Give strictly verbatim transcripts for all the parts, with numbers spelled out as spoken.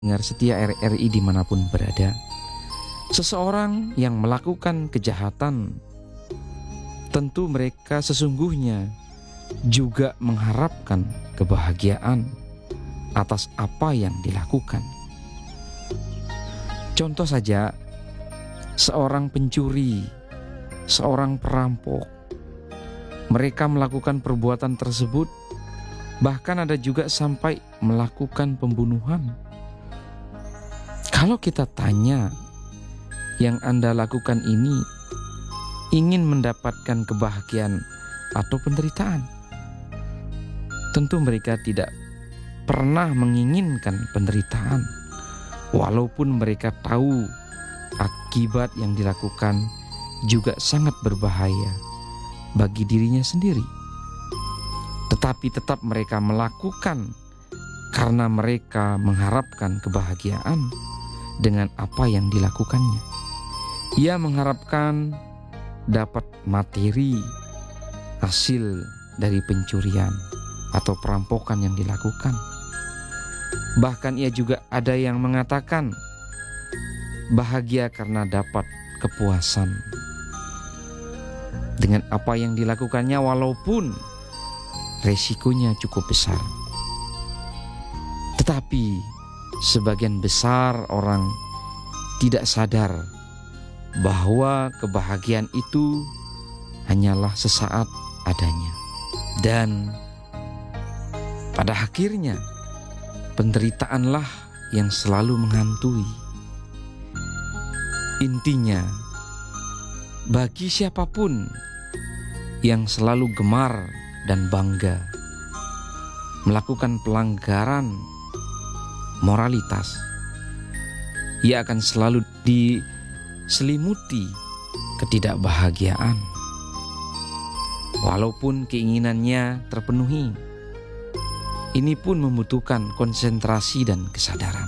Dengar setia R R I dimanapun berada, seseorang yang melakukan kejahatan, tentu mereka sesungguhnya juga mengharapkan kebahagiaan atas apa yang dilakukan. Contoh saja, seorang pencuri, seorang perampok, mereka melakukan perbuatan tersebut, bahkan ada juga sampai melakukan pembunuhan. Kalau kita tanya, yang Anda lakukan ini ingin mendapatkan kebahagiaan atau penderitaan? Tentu mereka tidak pernah menginginkan penderitaan, walaupun mereka tahu akibat yang dilakukan juga sangat berbahaya bagi dirinya sendiri. Tetapi tetap mereka melakukan karena mereka mengharapkan kebahagiaan dengan apa yang dilakukannya. Ia mengharapkan dapat materi hasil dari pencurian atau perampokan yang dilakukan. Bahkan ia juga ada yang mengatakan bahagia karena dapat kepuasan dengan apa yang dilakukannya, walaupun resikonya cukup besar. Tetapi sebagian besar orang tidak sadar bahwa kebahagiaan itu hanyalah sesaat adanya. Dan pada akhirnya penderitaanlah yang selalu menghantui. Intinya, bagi siapapun yang selalu gemar dan bangga melakukan pelanggaran moralitas, ia akan selalu diselimuti ketidakbahagiaan, walaupun keinginannya terpenuhi. Ini pun membutuhkan konsentrasi dan kesadaran.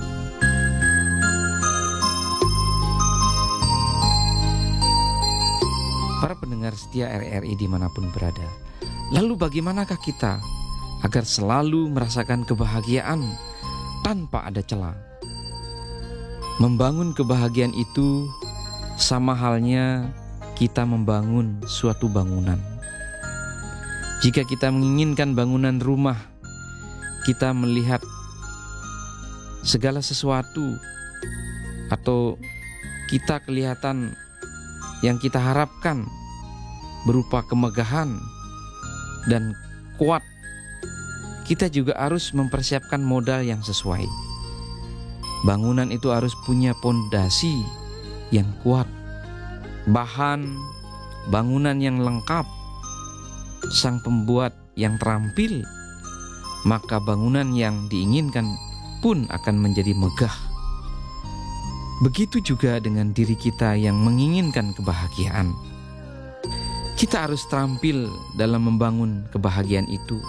Para pendengar setia R R I dimanapun berada, lalu bagaimanakah kita agar selalu merasakan kebahagiaan tanpa ada celah? Membangun kebahagiaan itu sama halnya kita membangun suatu bangunan. Jika kita menginginkan bangunan rumah, kita melihat segala sesuatu atau kita kelihatan yang kita harapkan berupa kemegahan dan kuat, kita juga harus mempersiapkan modal yang sesuai. Bangunan itu harus punya pondasi yang kuat, bahan bangunan yang lengkap, sang pembuat yang terampil, maka bangunan yang diinginkan pun akan menjadi megah. Begitu juga dengan diri kita yang menginginkan kebahagiaan. Kita harus terampil dalam membangun kebahagiaan itu.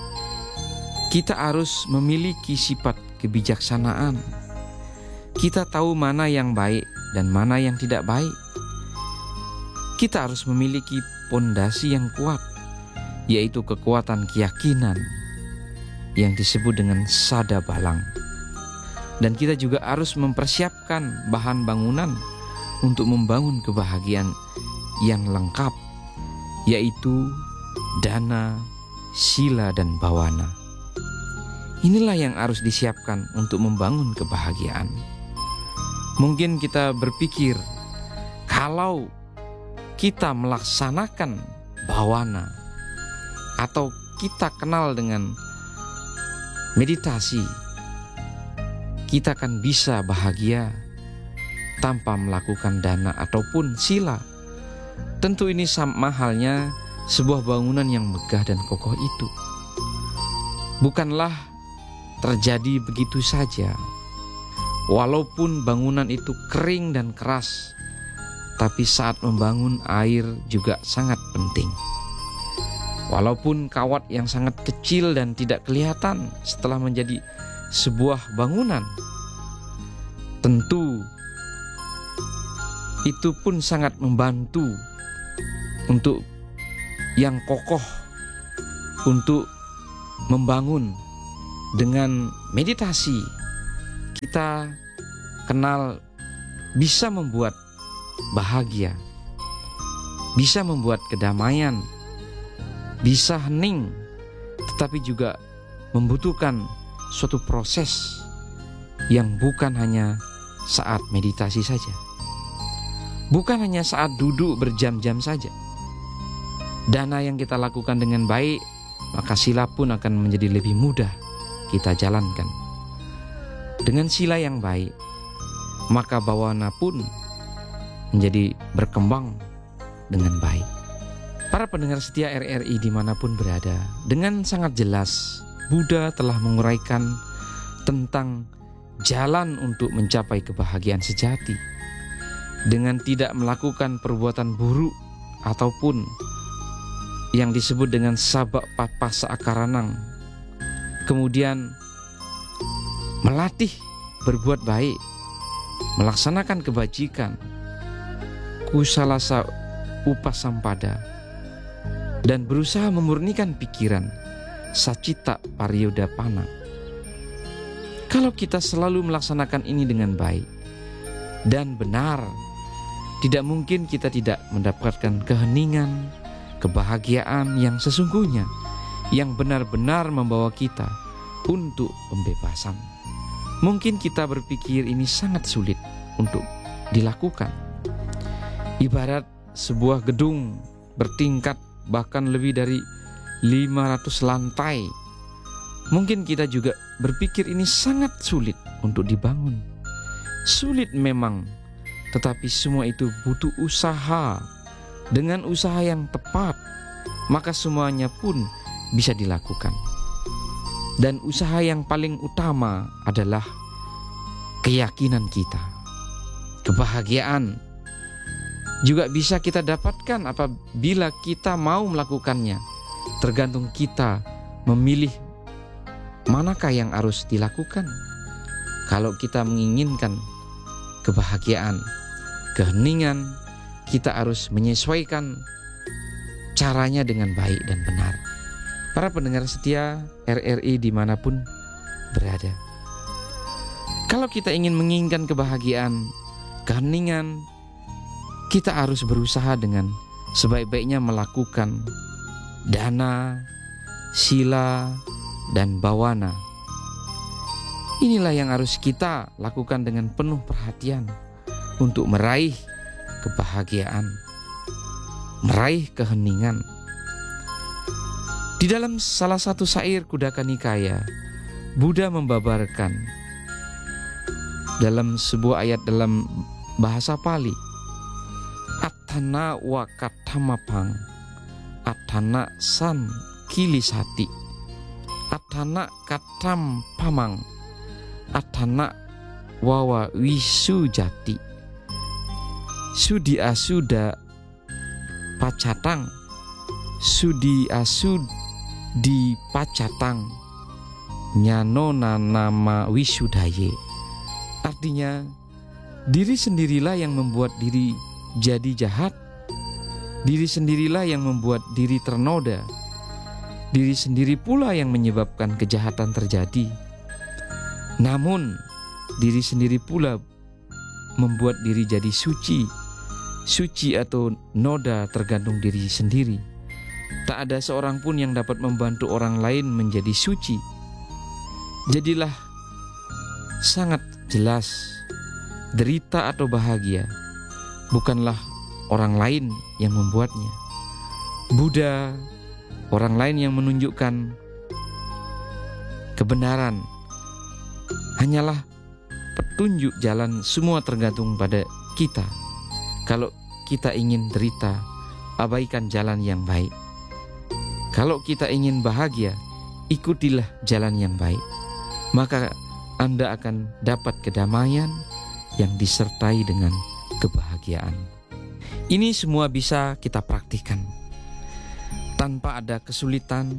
Kita harus memiliki sifat kebijaksanaan. Kita tahu mana yang baik dan mana yang tidak baik. Kita harus memiliki pondasi yang kuat, yaitu kekuatan keyakinan yang disebut dengan sada balang. Dan kita juga harus mempersiapkan bahan bangunan untuk membangun kebahagiaan yang lengkap, yaitu dana, sila, dan bawana. Inilah yang harus disiapkan untuk membangun kebahagiaan. Mungkin kita berpikir, kalau kita melaksanakan bawana atau kita kenal dengan meditasi, kita akan bisa bahagia tanpa melakukan dana ataupun sila. Tentu ini sama halnya sebuah bangunan yang megah dan kokoh itu bukanlah terjadi begitu saja. Walaupun bangunan itu kering dan keras, tapi saat membangun air juga sangat penting. Walaupun kawat yang sangat kecil dan tidak kelihatan setelah menjadi sebuah bangunan, tentu itu pun sangat membantu untuk yang kokoh, untuk membangun dengan meditasi kita kenal bisa membuat bahagia, bisa membuat kedamaian, bisa hening, tetapi juga membutuhkan suatu proses yang bukan hanya saat meditasi saja, bukan hanya saat duduk berjam-jam saja. Dana yang kita lakukan dengan baik, maka sila pun akan menjadi lebih mudah kita jalankan. Dengan sila yang baik, maka bawana pun menjadi berkembang dengan baik. Para pendengar setia R R I dimanapun berada, dengan sangat jelas Buddha telah menguraikan tentang jalan untuk mencapai kebahagiaan sejati dengan tidak melakukan perbuatan buruk ataupun yang disebut dengan sabak papasa akaranang. Kemudian melatih berbuat baik, melaksanakan kebajikan, kusalasa upasampada, dan berusaha memurnikan pikiran, sacita pariyodapana. Kalau kita selalu melaksanakan ini dengan baik dan benar, tidak mungkin kita tidak mendapatkan keheningan, kebahagiaan yang sesungguhnya, yang benar-benar membawa kita untuk pembebasan. Mungkin kita berpikir ini sangat sulit untuk dilakukan. Ibarat sebuah gedung bertingkat bahkan lebih dari lima ratus lantai. Mungkin kita juga berpikir ini sangat sulit untuk dibangun. Sulit memang, tetapi semua itu butuh usaha. Dengan usaha yang tepat, maka semuanya pun bisa dilakukan. Dan usaha yang paling utama adalah keyakinan kita. Kebahagiaan juga bisa kita dapatkan apabila kita mau melakukannya. Tergantung kita memilih manakah yang harus dilakukan. Kalau kita menginginkan kebahagiaan, keheningan, kita harus menyesuaikan caranya dengan baik dan benar. Para pendengar setia R R I dimanapun berada, kalau kita ingin menginginkan kebahagiaan, keheningan, kita harus berusaha dengan sebaik-baiknya melakukan dana, sila, dan bawana. Inilah yang harus kita lakukan dengan penuh perhatian untuk meraih kebahagiaan, meraih keheningan. Di dalam salah satu syair Khuddaka Nikaya, Buddha membabarkan dalam sebuah ayat dalam bahasa Pali, Atthana wa kathamapang, Atthana san kilisati, Atthana katam pamang, Atthana wawa wisujati, Sudi asuda pacatang, Sudi asudi pacatang, Nyanona nama wisudaye. Artinya, diri sendirilah yang membuat diri jadi jahat, diri sendirilah yang membuat diri ternoda, diri sendiri pula yang menyebabkan kejahatan terjadi. Namun, diri sendiri pula membuat diri jadi suci. Suci atau noda tergantung diri sendiri. Tak ada seorang pun yang dapat membantu orang lain menjadi suci. Jadilah sangat jelas, derita atau bahagia bukanlah orang lain yang membuatnya. Buddha, orang lain yang menunjukkan kebenaran, hanyalah petunjuk jalan. Semua tergantung pada kita. Kalau kita ingin derita, abaikan jalan yang baik. Kalau kita ingin bahagia, ikutilah jalan yang baik. Maka Anda akan dapat kedamaian yang disertai dengan kebahagiaan. Ini semua bisa kita praktikkan tanpa ada kesulitan,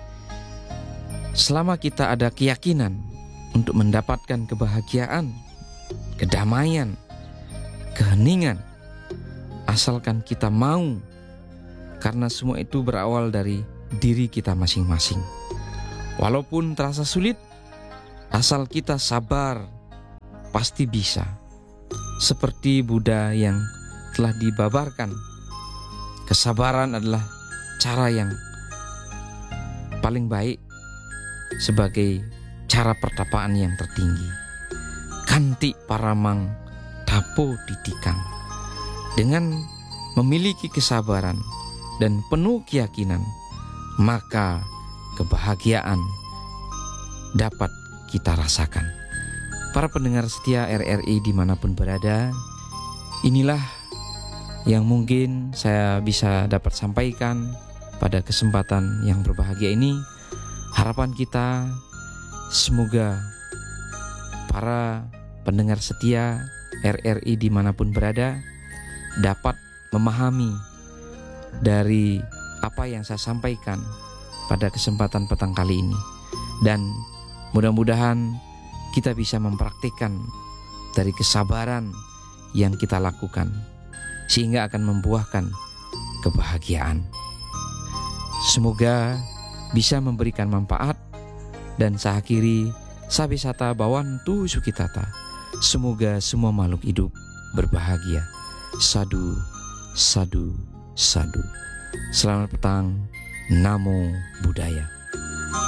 selama kita ada keyakinan untuk mendapatkan kebahagiaan, kedamaian, keheningan. Asalkan kita mau, karena semua itu berawal dari diri kita masing-masing. Walaupun terasa sulit, asal kita sabar pasti bisa. Seperti Buddha yang telah dibabarkan, kesabaran adalah cara yang paling baik sebagai cara pertapaan yang tertinggi. Kanti paramang tapo ditikang. Dengan memiliki kesabaran dan penuh keyakinan, maka kebahagiaan dapat kita rasakan. Para pendengar setia R R I dimanapun berada, inilah yang mungkin saya bisa dapat sampaikan pada kesempatan yang berbahagia ini. Harapan kita semoga para pendengar setia R R I dimanapun berada dapat memahami dari apa yang saya sampaikan pada kesempatan petang kali ini, dan mudah-mudahan kita bisa mempraktikkan dari kesabaran yang kita lakukan sehingga akan membuahkan kebahagiaan. Semoga bisa memberikan manfaat, dan saya akhiri sabisata bawantu sukitata. Semoga semua makhluk hidup berbahagia. Sadu, sadu, sadu. Selamat petang. Namo Buddhaya.